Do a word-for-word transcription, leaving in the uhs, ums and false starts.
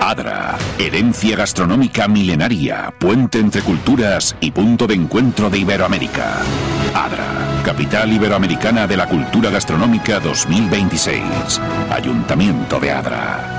Adra, herencia gastronómica milenaria, puente entre culturas y punto de encuentro de Iberoamérica. Adra, capital iberoamericana de la cultura gastronómica dos mil veintiséis. Ayuntamiento de Adra.